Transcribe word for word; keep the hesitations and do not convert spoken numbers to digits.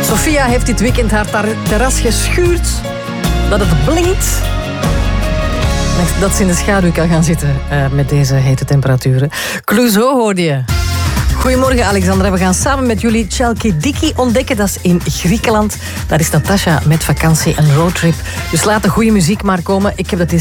Sofia heeft dit weekend haar tar- terras geschuurd. Dat het blinkt. Dat ze in de schaduw kan gaan zitten uh, met deze hete temperaturen. Clouseau hoorde je. Goedemorgen Alexandra, we gaan samen met jullie Chalkidiki ontdekken. Dat is in Griekenland. Daar is Natasha met vakantie en roadtrip. Dus laat de goede muziek maar komen. Ik heb dat eens